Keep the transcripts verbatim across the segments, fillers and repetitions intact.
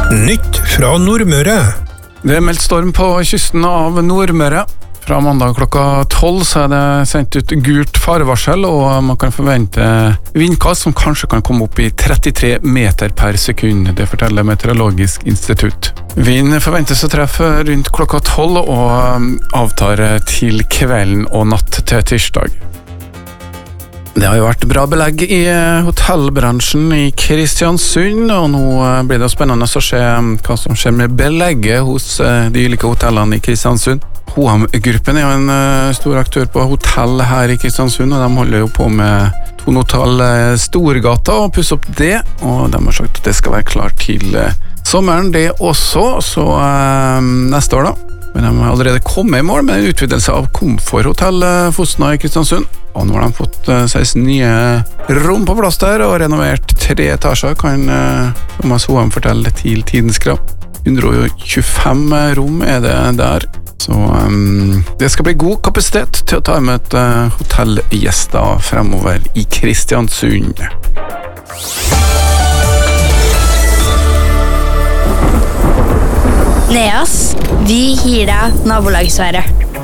Nytt fra Nordmøre. Det er meldt storm på kysten av Nordmøre. Fra mandag klokka tolv så er det sendt ut gult farevarsel, og man kan forvente vindkast som kanskje kan komme opp i trettitre meter per sekund. Det forteller Meteorologisk institutt. Vind forventes å treffe rundt klokka tolv og avtar til kvelden og natt til tirsdag. Det har jo vært bra belegg i hotellbransjen i Kristiansund, og nå blir det spennende å se hva som skjer med belegget hos de ulike hotellene i Kristiansund. H og M-gruppen er jo en stor aktør på hotell her i Kristiansund, og de holder jo på med Thon Hotell Storgata og pusser opp det, og de har sagt at det skal være klart til sommeren det også, så eh, neste år da. Men de har allerede kommet i mål med en utvidelse av Komforthotell Fosna i Kristiansund. Og nå har de fått seksten nye rom på plass der, og renovert tre etasjer, kan Thomas H og M fortelle til Tidens Krav. hundre og tjuefem rom er det der, så um, det skal bli god kapasitet til å ta imot uh, hotellgjester fremover i Kristiansund. Neas, vi gir deg nabolagsværet.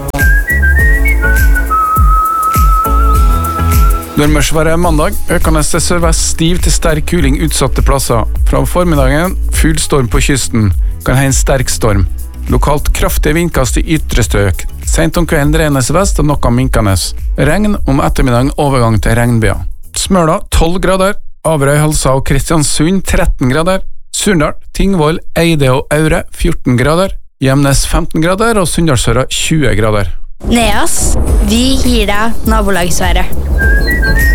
Nordmørsværet mandag, økende til sørvest stiv til sterk kuling utsatte plasser. Fra formiddagen, full storm på kysten, kan ha en sterk storm. Lokalt kraftige vindkast i ytre strøk. Sent om kvelden drenes vest og noe minkenes. Regn om ettermiddagen overgang til regnbyer. Smøla tolv grader, Averøy, Halsa og Kristiansund tretten grader. Surndal, Tingvoll, Eide og Aure fjorten grader, Gjemnes femten grader og Sunndalsøra tjue grader. Neas, vi gir deg nabolagsværet.